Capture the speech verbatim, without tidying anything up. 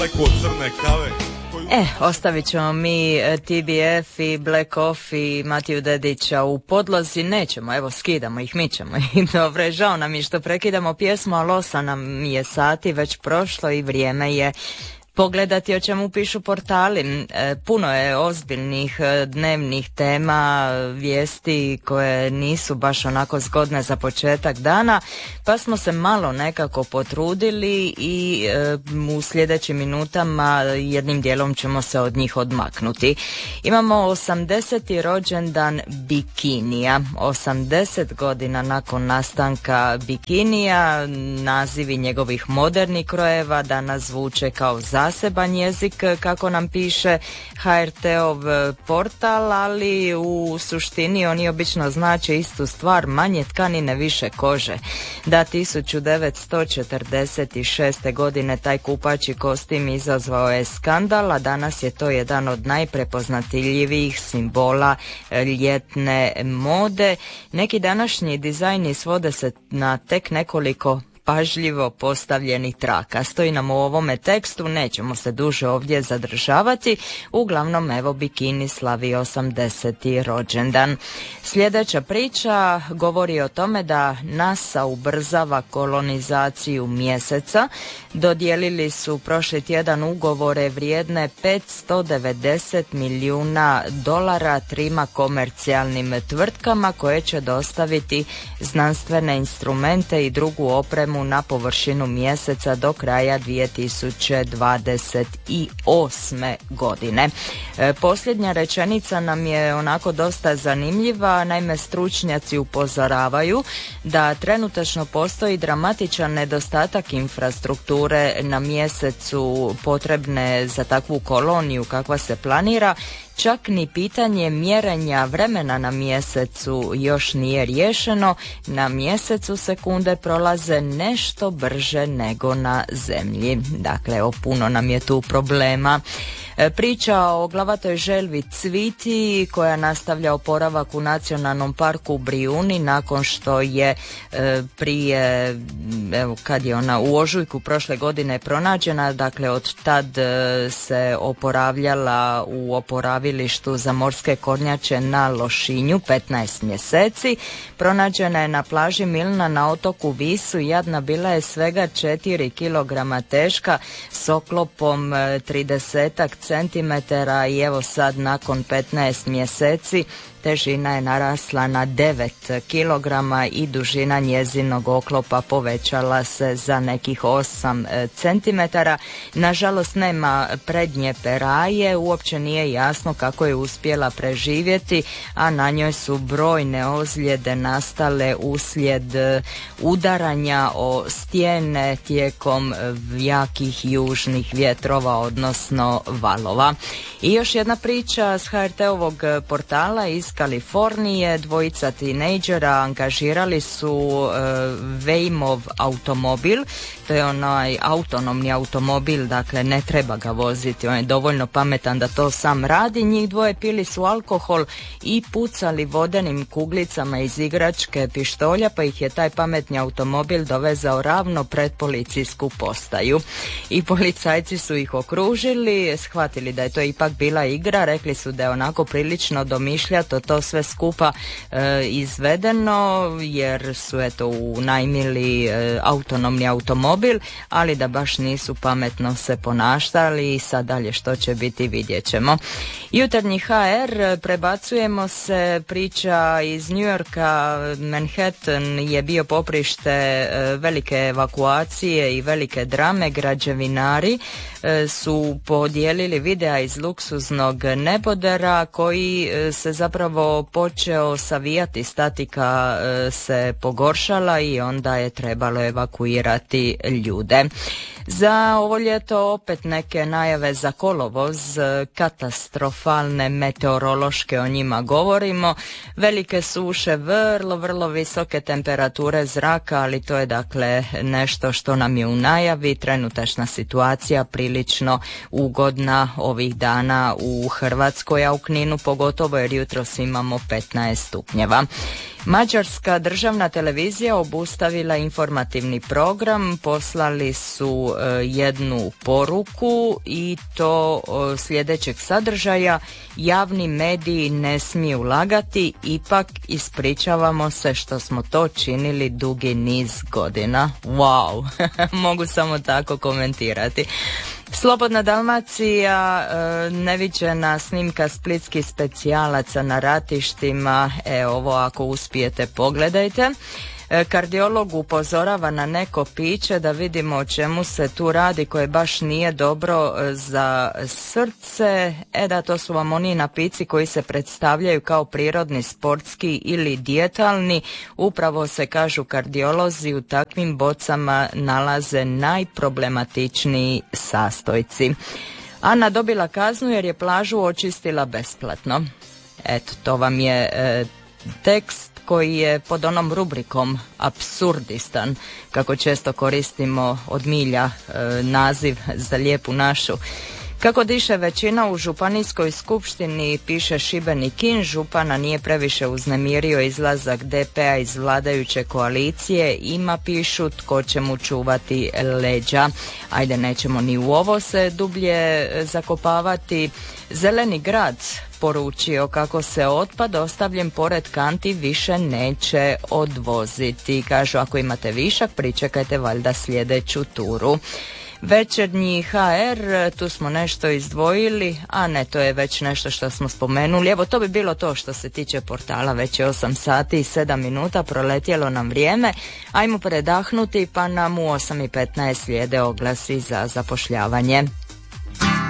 E, ostavit ćemo mi T B F i Black Off i Matiju Dedića u podlozi, nećemo, evo skidamo ih, mičemo ih. Dobro, žao nam je što prekidamo pjesmu, ali osam nam je sati već prošlo i vrijeme je pogledati o čemu pišu portali. E, puno je ozbiljnih dnevnih tema, vijesti koje nisu baš onako zgodne za početak dana, pa smo se malo nekako potrudili i e, u sljedećim minutama jednim dijelom ćemo se od njih odmaknuti. Imamo osamdeseti rođendan bikinija. osamdeset godina nakon nastanka bikinija, nazivi njegovih modernih krojeva danas zvuče kao zaseban jezik, kako nam piše H R T-ov portal, ali u suštini oni obično znače istu stvar, manje tkanine, više kože. Da, tisuću devetsto četrdeset šeste. godine taj kupaći kostim izazvao je skandal, a danas je to jedan od najprepoznatljivijih simbola ljetne mode. Neki današnji dizajni svode se na tek nekoliko pažljivo postavljenih traka. Stoji nam u ovome tekstu, nećemo se duže ovdje zadržavati. Uglavnom, evo, bikini slavi osamdeseti rođendan. Sljedeća priča govori o tome da NASA ubrzava kolonizaciju mjeseca. Dodijelili su prošli tjedan ugovore vrijedne petsto devedeset milijuna dolara trima komercijalnim tvrtkama koje će dostaviti znanstvene instrumente i drugu opremu na površinu mjeseca do kraja dvije tisuće dvadeset osme. godine. E, posljednja rečenica nam je onako dosta zanimljiva, naime stručnjaci upozoravaju da trenutačno postoji dramatičan nedostatak infrastrukture na mjesecu potrebne za takvu koloniju kakva se planira. Čak ni pitanje mjerenja vremena na mjesecu još nije riješeno. Na mjesecu sekunde prolaze nešto brže nego na zemlji. Dakle, o puno nam je tu problema. Priča o glavatoj želvi Cviti koja nastavlja oporavak u nacionalnom parku Brijuni nakon što je e, prije, evo kad je ona u ožujku prošle godine pronađena, dakle od tad e, se oporavljala u oporavilištu za morske kornjače na Lošinju petnaest mjeseci. Pronađena je na plaži Milna na otoku Visu, jadna bila je svega četiri kilograma teška s oklopom tridesetak centimetara i evo sad nakon petnaest mjeseci težina je narasla na devet kilograma i dužina njezinog oklopa povećala se za nekih osam centimetara. Nažalost nema prednje peraje, uopće nije jasno kako je uspjela preživjeti, a na njoj su brojne ozljede nastale uslijed udaranja o stijene tijekom jakih južnih vjetrova, odnosno valova. I još jedna priča s H R T-ovog portala iz Kalifornije. Dvojica tinejdžera angažirali su uh, Waymo automobil, to je onaj autonomni automobil, dakle ne treba ga voziti, on je dovoljno pametan da to sam radi. Njih dvoje pili su alkohol i pucali vodenim kuglicama iz igračke pištolja, pa ih je taj pametni automobil dovezao ravno pred policijsku postaju. I policajci su ih okružili, shvatili da je to ipak bila igra, rekli su da je onako prilično domišljato to sve skupa e, izvedeno, jer su eto unajmili e, autonomni automobil, ali da baš nisu pametno se ponašali i sad dalje što će biti vidjet ćemo. Jutarnji H R, prebacujemo se, priča iz New Yorka. Manhattan je bio poprište e, velike evakuacije i velike drame. Građevinari e, su podijelili videa iz luksuznog nebodera koji e, se zapravo počeo savijati, statika e, se pogoršala i onda je trebalo evakuirati ljude. Za ovo ljeto opet neke najave za kolovoz, katastrofalne meteorološke, o njima govorimo, velike suše, vrlo, vrlo visoke temperature zraka, ali to je dakle nešto što nam je u najavi. Trenutačna situacija prilično ugodna ovih dana u Hrvatskoj, a u Kninu pogotovo jer jutros imamo petnaest stupnjeva. Mađarska državna televizija obustavila informativni program, poslali su e, jednu poruku i to e, sljedećeg sadržaja: javni mediji ne smiju lagati, ipak ispričavamo se što smo to činili dugi niz godina. Wow, mogu samo tako komentirati. Slobodna Dalmacija, e, neviđena snimka splitskih specijalaca na ratištima, e, ovo ako uspijete pogledajte. E, kardiolog upozorava na neko piće, da vidimo o čemu se tu radi, koje baš nije dobro za srce. E da, to su vam oni napici koji se predstavljaju kao prirodni, sportski ili dijetalni. Upravo se, kažu kardiolozi, u takvim bocama nalaze najproblematičniji sastojci. Ana dobila kaznu jer je plažu očistila besplatno. Eto, to vam je e, tekst koji je pod onom rubrikom apsurdistan, kako često koristimo od milja e, naziv za lijepu našu. Kako diše većina u županijskoj skupštini, piše Šibenikin, župana nije previše uznemirio izlazak D P-a iz vladajuće koalicije, ima, pišu, tko će mu čuvati leđa. Ajde, nećemo ni u ovo se dublje zakopavati. Zeleni grad poručio kako se otpad ostavljen pored kanti više neće odvoziti. Kažu, ako imate višak, pričekajte valjda sljedeću turu. Večernji H R, tu smo nešto izdvojili, a ne, to je već nešto što smo spomenuli. Evo, to bi bilo to što se tiče portala. Već je osam sati i sedam minuta, proletjelo nam vrijeme. Ajmo predahnuti, pa nam u osam i petnaest slijede oglasi za zapošljavanje.